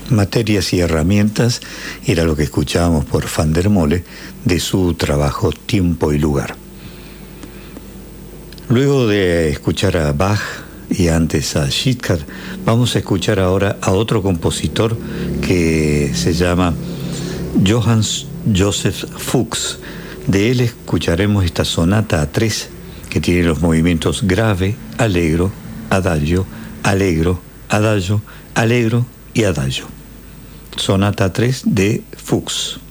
Materias y herramientas era lo que escuchábamos por Van der Mole de su trabajo Tiempo y Lugar. Luego de escuchar a Bach y antes a Schittcar, vamos a escuchar ahora a otro compositor que se llama Johann Joseph Fuchs. De él escucharemos esta sonata A3 que tiene los movimientos grave, allegro, adagio, allegro, adagio, allegro y adagio. Sonata 3 de Fuchs.